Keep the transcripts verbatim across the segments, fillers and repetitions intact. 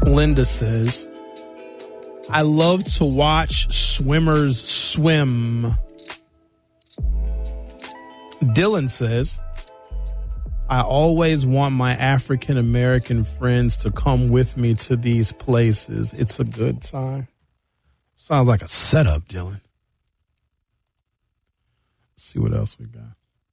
Linda says, I love to watch swimmers swim. Dylan says, I always want my African American friends to come with me to these places. It's a good time. Sounds like a setup, Dylan. Let's see what else we got.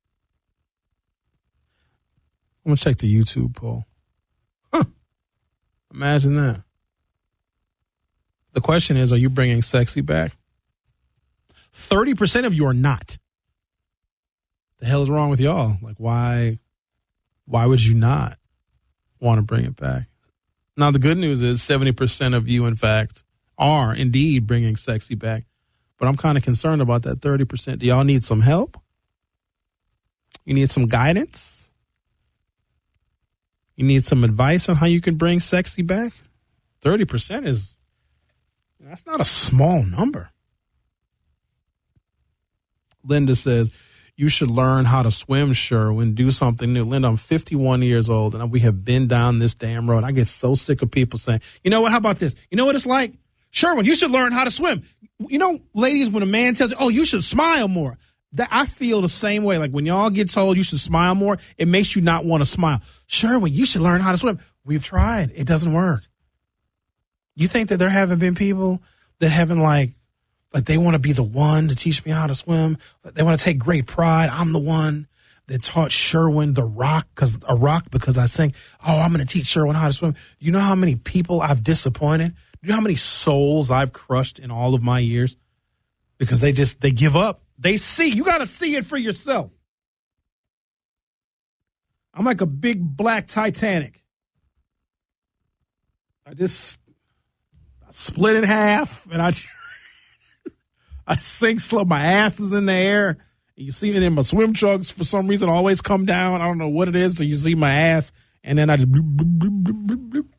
I'm going to check the YouTube poll. Huh. Imagine that. The question is, are you bringing sexy back? thirty percent of you are not. The hell is wrong with y'all? Like, why, why would you not want to bring it back? Now, the good news is seventy percent of you, in fact, are indeed bringing sexy back. But I'm kind of concerned about that thirty percent. Do y'all need some help? You need some guidance? You need some advice on how you can bring sexy back? thirty percent is, that's not a small number. Linda says, you should learn how to swim, Sherwin. Do something new. Linda, I'm fifty-one years old, and we have been down this damn road. I get so sick of people saying, you know what, how about this? You know what it's like? Sherwin, you should learn how to swim. You know, ladies, when a man tells you, oh, you should smile more. That I feel the same way. Like when y'all get told you should smile more, it makes you not want to smile. Sherwin, you should learn how to swim. We've tried. It doesn't work. You think that there haven't been people that haven't like, like they want to be the one to teach me how to swim. They want to take great pride. I'm the one that taught Sherwin the rock, because a rock because I sang, oh, I'm going to teach Sherwin how to swim. You know how many people I've disappointed? You know how many souls I've crushed in all of my years? Because they just, they give up. They see. You got to see it for yourself. I'm like a big black Titanic. I just I split in half, and I I sink slow. My ass is in the air. You see it in my swim trunks for some reason always come down. I don't know what it is. So you see my ass, and then I just bloop, bloop, bloop, bloop, bloop, bloop.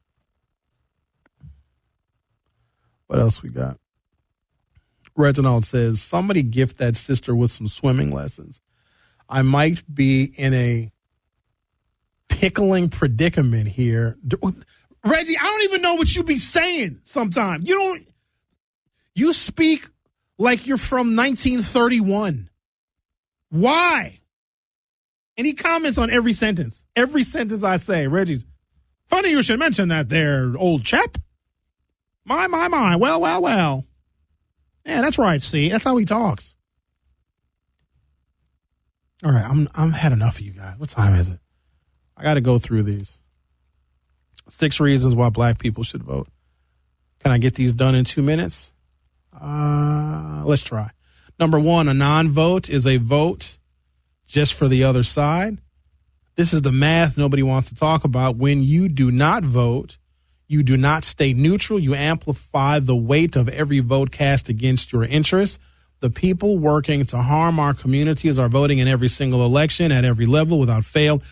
What else we got? Reginald says, somebody gift that sister with some swimming lessons. I might be in a pickling predicament here. Reggie, I don't even know what you be saying sometimes. You don't, you speak like you're from nineteen thirty-one. Why? And he comments on every sentence. Every sentence I say, Reggie's, funny you should mention that there, old chap. My, my, my. Well, well, well. Yeah, that's right, see. That's how he talks. All right, I'm I'm had enough of you guys. What time is it? I got to go through these. Six reasons why black people should vote. Can I get these done in two minutes? Uh, let's try. Number one, a non-vote is a vote just for the other side. This is the math nobody wants to talk about. When you do not vote, you do not stay neutral. You amplify the weight of every vote cast against your interests. The people working to harm our communities are voting in every single election at every level without fail.